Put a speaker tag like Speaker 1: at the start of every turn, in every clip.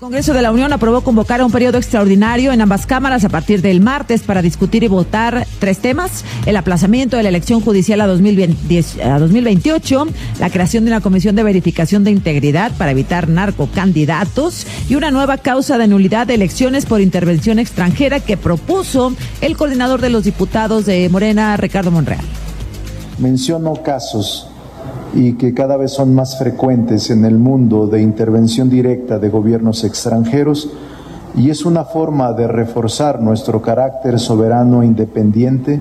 Speaker 1: Congreso de la Unión aprobó convocar a un periodo extraordinario en ambas cámaras a partir del martes para discutir y votar 3 temas: el aplazamiento de la elección judicial a 2028, la creación de una comisión de verificación de integridad para evitar narcocandidatos y una nueva causa de nulidad de elecciones por intervención extranjera que propuso el coordinador de los diputados de Morena, Ricardo Monreal.
Speaker 2: Menciono casos y que cada vez son más frecuentes en el mundo de intervención directa de gobiernos extranjeros, y es una forma de reforzar nuestro carácter soberano e independiente.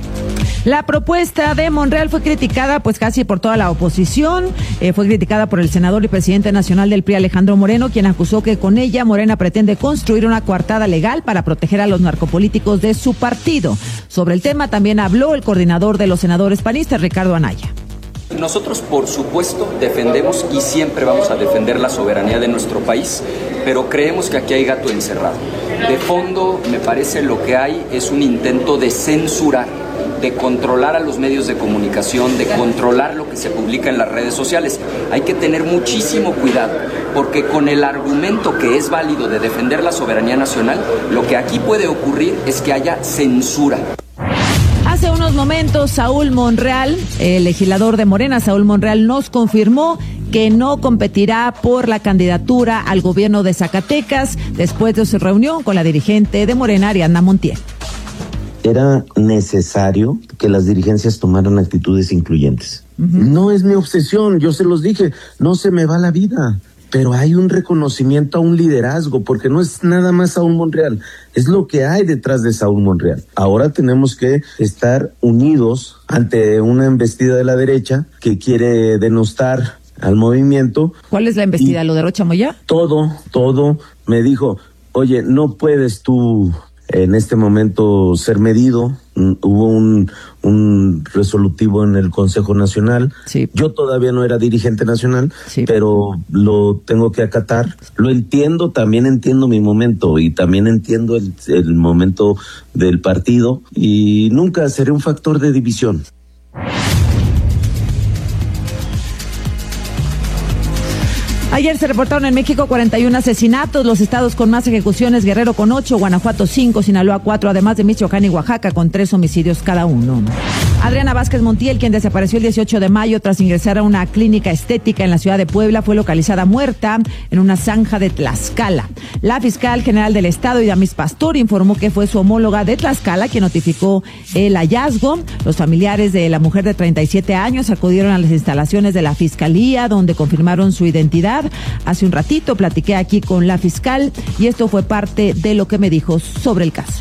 Speaker 1: La propuesta de Monreal fue criticada pues casi por toda la oposición. Fue criticada por el senador y presidente nacional del PRI, Alejandro Moreno, quien acusó que con ella Morena pretende construir una coartada legal para proteger a los narcopolíticos de su partido. Sobre el tema también habló el coordinador de los senadores panistas, Ricardo Anaya.
Speaker 3: Nosotros, por supuesto, defendemos y siempre vamos a defender la soberanía de nuestro país, pero creemos que aquí hay gato encerrado. De fondo, me parece lo que hay es un intento de censurar, de controlar a los medios de comunicación, de controlar lo que se publica en las redes sociales. Hay que tener muchísimo cuidado, porque con el argumento que es válido de defender la soberanía nacional, lo que aquí puede ocurrir es que haya censura.
Speaker 1: Hace unos momentos, Saúl Monreal, el legislador de Morena, Saúl Monreal, nos confirmó que no competirá por la candidatura al gobierno de Zacatecas después de su reunión con la dirigente de Morena, Ariadna Montiel.
Speaker 4: Era necesario que las dirigencias tomaran actitudes incluyentes. No es mi obsesión, yo se los dije, no se me va la vida. Pero hay un reconocimiento a un liderazgo, porque no es nada más Saúl Monreal, es lo que hay detrás de Saúl Monreal. Ahora tenemos que estar unidos ante una embestida de la derecha que quiere denostar al movimiento.
Speaker 1: ¿Cuál es la embestida? ¿Lo de Rocha Moya?
Speaker 4: Todo me dijo, oye, no puedes tú en este momento ser medido. Hubo un resolutivo en el Consejo Nacional. Sí. Yo todavía no era dirigente nacional, sí, pero lo tengo que acatar. Lo entiendo, también entiendo mi momento y también entiendo el momento del partido, y nunca seré un factor de división.
Speaker 1: Ayer se reportaron en México 41 asesinatos, los estados con más ejecuciones: Guerrero con 8, Guanajuato 5, Sinaloa 4, además de Michoacán y Oaxaca con 3 homicidios cada uno. Adriana Vázquez Montiel, quien desapareció el 18 de mayo tras ingresar a una clínica estética en la ciudad de Puebla, fue localizada muerta en una zanja de Tlaxcala. La fiscal general del estado, Idamis Pastor, informó que fue su homóloga de Tlaxcala quien notificó el hallazgo. Los familiares de la mujer de 37 años acudieron a las instalaciones de la fiscalía, donde confirmaron su identidad. Hace un ratito platiqué aquí con la fiscal y esto fue parte de lo que me dijo sobre el caso.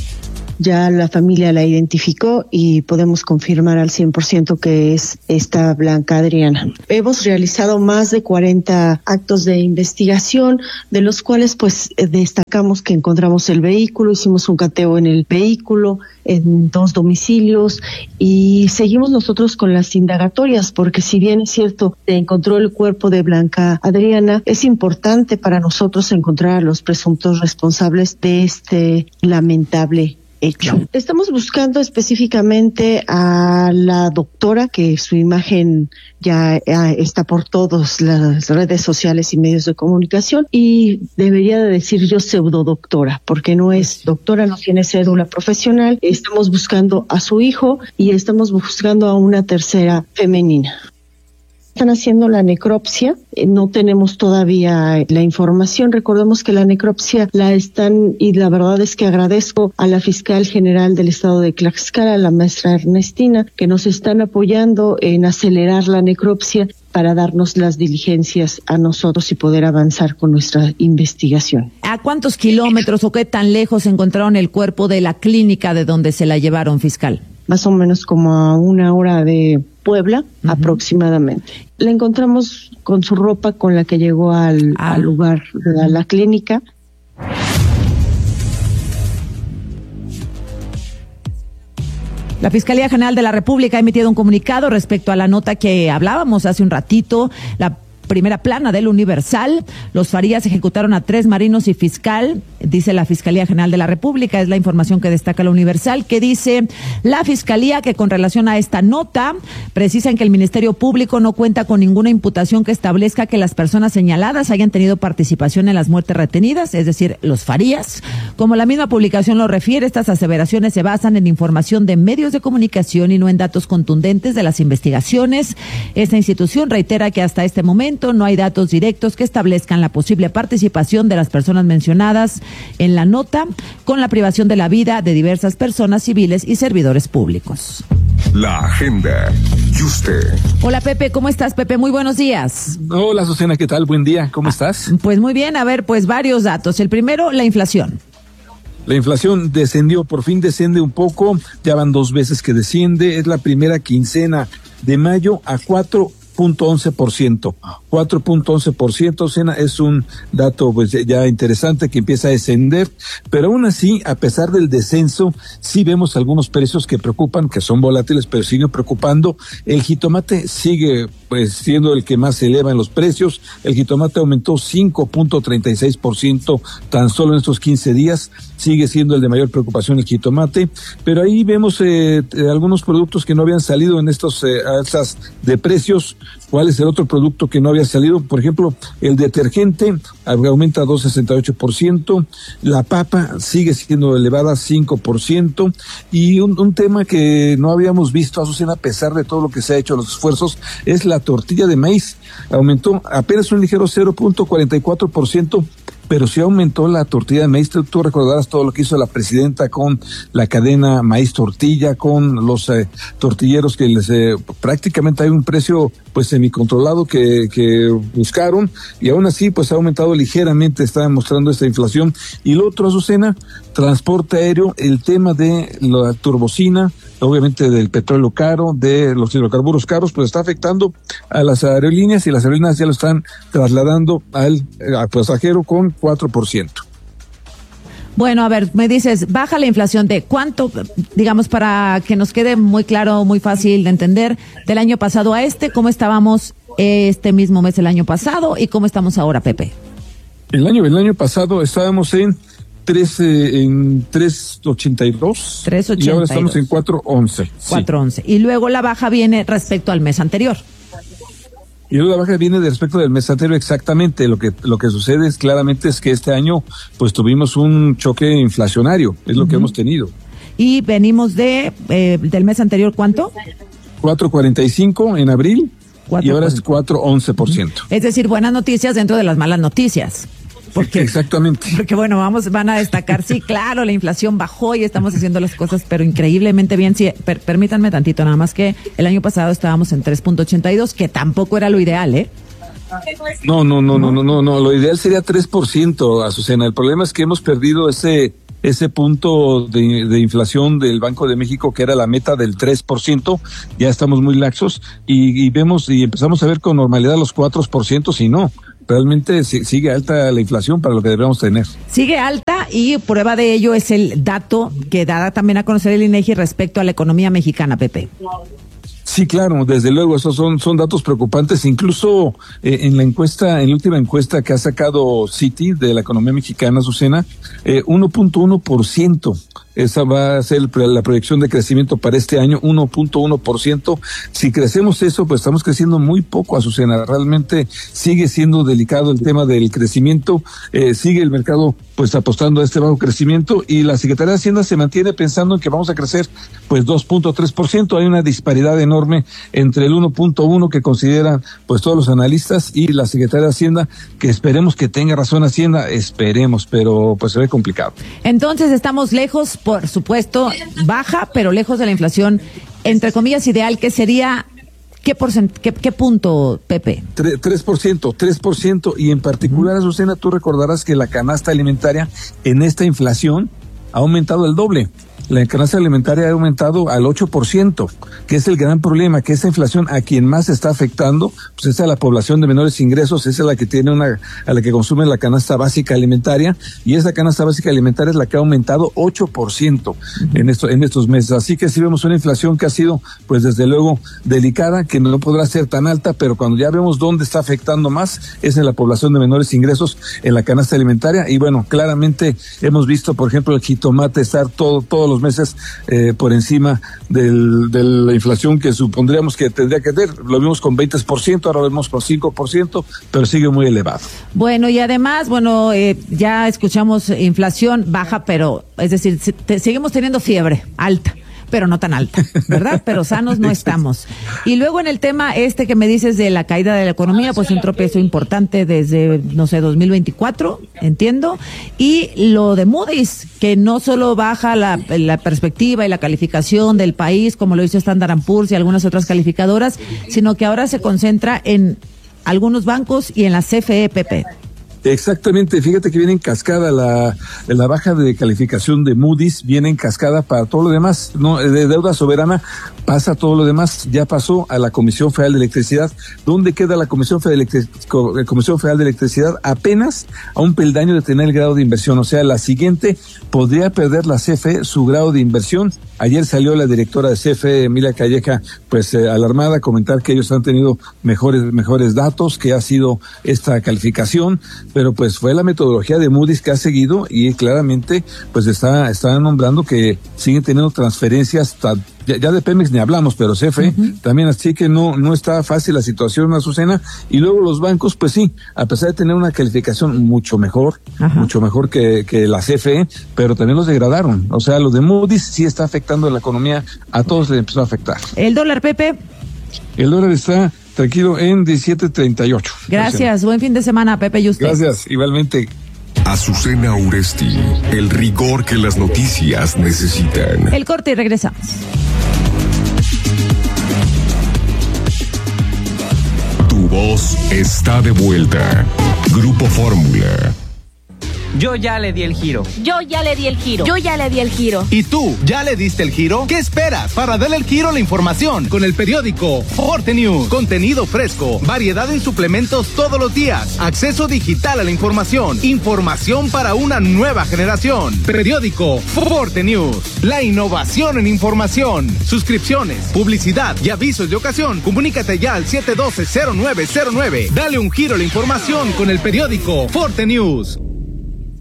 Speaker 5: Ya la familia la identificó y podemos confirmar al 100% que es esta Blanca Adriana. Hemos realizado más de 40 actos de investigación, de los cuales pues destacamos que encontramos el vehículo, hicimos un cateo en el vehículo, en 2 domicilios, y seguimos nosotros con las indagatorias, porque si bien es cierto, se encontró el cuerpo de Blanca Adriana, es importante para nosotros encontrar a los presuntos responsables de este lamentable hecho. Estamos buscando específicamente a la doctora, que su imagen ya está por todas las redes sociales y medios de comunicación, y debería de decir yo pseudodoctora, porque no es doctora, no tiene cédula profesional. Estamos buscando a su hijo y estamos buscando a una tercera femenina. Están haciendo la necropsia, no tenemos todavía la información. Recordemos que la necropsia la están, y la verdad es que agradezco a la fiscal general del estado de Tlaxcala, la maestra Ernestina, que nos están apoyando en acelerar la necropsia para darnos las diligencias a nosotros y poder avanzar con nuestra investigación.
Speaker 1: ¿A cuántos kilómetros o qué tan lejos encontraron el cuerpo de la clínica de donde se la llevaron, fiscal?
Speaker 5: Más o menos como a 1 hora de Puebla, aproximadamente. La encontramos con su ropa con la que llegó al lugar de la clínica.
Speaker 1: La Fiscalía General de la República ha emitido un comunicado respecto a la nota que hablábamos hace un ratito. La primera plana del Universal. Los Farías ejecutaron a 3 marinos y fiscal, dice la Fiscalía General de la República. Es la información que destaca la Universal, que dice la Fiscalía que con relación a esta nota precisan que el Ministerio Público no cuenta con ninguna imputación que establezca que las personas señaladas hayan tenido participación en las muertes retenidas, es decir, los Farías. Como la misma publicación lo refiere, estas aseveraciones se basan en información de medios de comunicación y no en datos contundentes de las investigaciones. Esta institución reitera que hasta este momento no hay datos directos que establezcan la posible participación de las personas mencionadas en la nota con la privación de la vida de diversas personas civiles y servidores públicos.
Speaker 6: La agenda. ¿Y usted?
Speaker 1: Hola Pepe, ¿cómo estás, Pepe? Muy buenos días.
Speaker 7: Hola Susana, ¿qué tal? Buen día, ¿cómo estás?
Speaker 1: Pues muy bien, a ver, pues varios datos. El primero, la inflación.
Speaker 7: La inflación descendió, por fin desciende un poco, ya van 2 veces que desciende, es la primera quincena de mayo a 4.11%. 4.11%, Sena, es un dato pues ya interesante que empieza a descender, pero aún así, a pesar del descenso, sí vemos algunos precios que preocupan, que son volátiles, pero siguen preocupando. El jitomate sigue pues siendo el que más se eleva en los precios. El jitomate aumentó 5.36% tan solo en estos 15 días. Sigue siendo el de mayor preocupación el jitomate, pero ahí vemos algunos productos que no habían salido en estos alzas de precios. ¿Cuál es el otro producto que no había salido? Por ejemplo, el detergente aumenta 2.68%, la papa sigue siendo elevada 5%, y un tema que no habíamos visto, Azucena, a pesar de todo lo que se ha hecho, los esfuerzos, es la tortilla de maíz. Aumentó apenas un ligero 0.44%, pero sí aumentó la tortilla de maíz. Tú recordarás todo lo que hizo la presidenta con la cadena Maíz Tortilla, con los tortilleros que les prácticamente hay un precio pues semicontrolado que buscaron, y aún así pues ha aumentado ligeramente, está demostrando esta inflación. Y lo otro, Azucena, transporte aéreo, el tema de la turbocina, obviamente del petróleo caro, de los hidrocarburos caros, pues está afectando a las aerolíneas, y las aerolíneas ya lo están trasladando al pasajero con 4%.
Speaker 1: Bueno, a ver, me dices, baja la inflación de cuánto, digamos, para que nos quede muy claro, muy fácil de entender, del año pasado a cómo estábamos este mismo mes el año pasado y cómo estamos ahora, Pepe.
Speaker 7: El año pasado estábamos en 3.82. 3.82. Y ahora estamos en 4.11.
Speaker 1: 4.11. Sí. Y luego la baja viene respecto al mes anterior.
Speaker 7: Y luego la baja viene de respecto del mes anterior, exactamente. Lo que sucede es claramente es que este año pues tuvimos un choque inflacionario, es lo que hemos tenido.
Speaker 1: Y venimos del mes anterior, ¿cuánto?
Speaker 7: 4.45 en abril, 4, y ahora es 4.11%.
Speaker 1: Es decir, buenas noticias dentro de las malas noticias.
Speaker 7: Exactamente.
Speaker 1: Porque bueno, van a destacar, sí, claro, la inflación bajó y estamos haciendo las cosas, pero increíblemente bien. Sí, permítanme tantito, nada más que el año pasado estábamos en 3.82, que tampoco era lo ideal, ¿eh?
Speaker 7: No, lo ideal sería 3%, Azucena. El problema es que hemos perdido ese punto de inflación del Banco de México, que era la meta del 3%, ya estamos muy laxos, y vemos y empezamos a ver con normalidad los 4%, y no. Realmente sigue alta la inflación para lo que debemos tener.
Speaker 1: Sigue alta, y prueba de ello es el dato que da también a conocer el INEGI respecto a la economía mexicana, Pepe.
Speaker 7: Sí, claro, desde luego, esos son datos preocupantes. Incluso en la última encuesta que ha sacado Citi de la economía mexicana, Azucena, 1.1%. Esa va a ser la proyección de crecimiento para este año, 1.1%. Si crecemos eso, pues estamos creciendo muy poco, Azucena. Realmente sigue siendo delicado el tema del crecimiento. Sigue el mercado pues apostando a este bajo crecimiento, y la Secretaría de Hacienda se mantiene pensando en que vamos a crecer pues 2.3%. Hay una disparidad enorme entre el 1.1 que consideran pues todos los analistas y la Secretaría de Hacienda, que esperemos que tenga razón Hacienda, esperemos, pero pues se ve complicado.
Speaker 1: Entonces estamos lejos, por supuesto, baja, pero lejos de la inflación, entre comillas, ideal, que sería... ¿Qué punto, Pepe?
Speaker 7: 3%, y en particular, Azucena, tú recordarás que la canasta alimentaria en esta inflación ha aumentado el doble. la canasta alimentaria ha aumentado al 8%, que es el gran problema, que esa inflación a quien más está afectando, pues esa es la población de menores ingresos, esa es la que tiene a la que consume la canasta básica alimentaria, y esa canasta básica alimentaria es la que ha aumentado 8% en estos meses. Así que sí vemos una inflación que ha sido, pues desde luego, delicada, que no podrá ser tan alta, pero cuando ya vemos dónde está afectando más, es en la población de menores ingresos, en la canasta alimentaria. Y bueno, claramente hemos visto, por ejemplo, el jitomate estar todos los meses por encima de la inflación que supondríamos que tendría que tener. Lo vimos con 20%, ahora lo vemos con 5%, pero sigue muy elevado.
Speaker 1: Bueno, y además, ya escuchamos inflación baja, pero es decir, seguimos teniendo fiebre alta, pero no tan alta, ¿verdad? Pero sanos no estamos. Y luego en el tema que me dices de la caída de la economía, pues un tropiezo importante desde, 2024, entiendo. Y lo de Moody's, que no solo baja la perspectiva y la calificación del país, como lo hizo Standard & Poor's y algunas otras calificadoras, sino que ahora se concentra en algunos bancos y en la CFE, Pepe.
Speaker 7: Exactamente, fíjate que viene en cascada la baja de calificación de Moody's, viene en cascada para todo lo demás, no, de deuda soberana pasa todo lo demás, ya pasó a la Comisión Federal de Electricidad. ¿Dónde queda la Comisión Federal de Electricidad? Apenas a un peldaño de tener el grado de inversión, o sea, la siguiente podría perder la CFE su grado de inversión. Ayer salió la directora de CFE, Emilia Calleja, pues alarmada, a comentar que ellos han tenido mejores datos, que ha sido esta calificación, pero pues fue la metodología de Moody's que ha seguido, y claramente pues está nombrando que siguen teniendo transferencias, ya de Pemex ni hablamos, pero CFE también, así que no está fácil la situación, Azucena. Y luego los bancos, pues sí, a pesar de tener una calificación mucho mejor que la CFE, pero también los degradaron. O sea, lo de Moody's sí está afectando la economía, a todos les empezó a afectar.
Speaker 1: ¿El dólar, Pepe?
Speaker 7: El dólar está tranquilo en 17.38.
Speaker 1: Gracias, buen fin de semana, Pepe y usted.
Speaker 7: Gracias, igualmente.
Speaker 6: Azucena Uresti, el rigor que las noticias necesitan.
Speaker 1: El corte y regresamos.
Speaker 6: Tu voz está de vuelta. Grupo Fórmula.
Speaker 8: Yo ya le di el giro.
Speaker 9: Yo ya le di el giro. Yo ya le di el giro.
Speaker 10: ¿Y tú, ya le diste el giro? ¿Qué esperas para darle el giro a la información? Con el periódico Forte News. Contenido fresco, variedad en suplementos todos los días, acceso digital a la información, información para una nueva generación. Periódico Forte News. La innovación en información. Suscripciones, publicidad y avisos de ocasión. Comunícate ya al 712-0909. Dale un giro a la información con el periódico Forte News.